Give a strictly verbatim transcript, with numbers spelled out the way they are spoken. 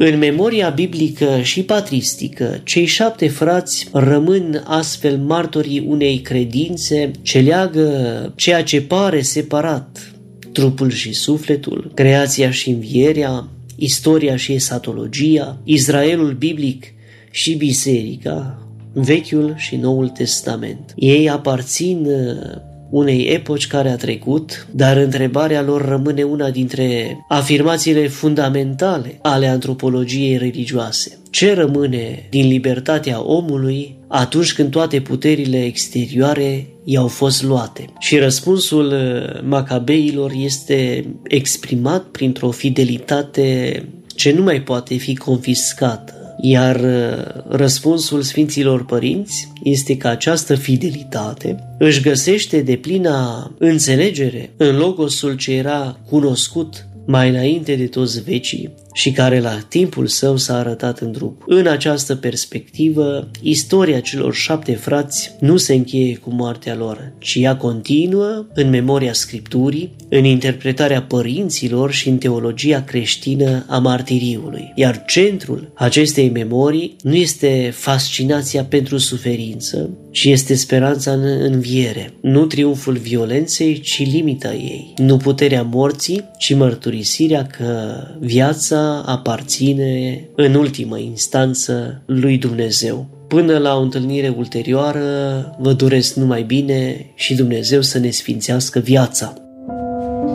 În memoria biblică și patristică, cei șapte frați rămân astfel martorii unei credințe ce leagă ceea ce pare separat, trupul și sufletul, creația și învierea, istoria și esatologia, Israelul biblic și biserica, Vechiul și Noul Testament. Ei aparțin unei epoci care a trecut, dar întrebarea lor rămâne una dintre afirmațiile fundamentale ale antropologiei religioase. Ce rămâne din libertatea omului atunci când toate puterile exterioare i-au fost luate? Și răspunsul macabeilor este exprimat printr-o fidelitate ce nu mai poate fi confiscată. Iar răspunsul Sfinților Părinți este că această fidelitate își găsește deplina înțelegere în Logosul ce era cunoscut mai înainte de toți vecii și care la timpul său s-a arătat în trup. În această perspectivă, istoria celor șapte frați nu se încheie cu moartea lor, ci ea continuă în memoria Scripturii, în interpretarea părinților și în teologia creștină a martiriului. Iar centrul acestei memorii nu este fascinația pentru suferință, ci este speranța în înviere, nu triumful violenței, ci limita ei, nu puterea morții, ci mărturisirea că viața aparține în ultimă instanță lui Dumnezeu. Până la o întâlnire ulterioară, vă doresc numai bine și Dumnezeu să ne sfințească viața.